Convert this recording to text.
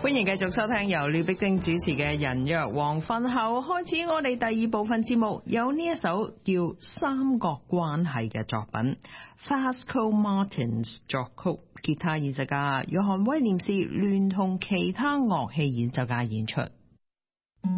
歡迎繼續收聽由廖碧晶主持嘅人約黃昏後，開始我哋第二部分節目，有呢一首叫三角關係嘅作品 Vasco Martins 作曲，吉他演奏家約翰威廉士聯同其他樂器演奏家演出。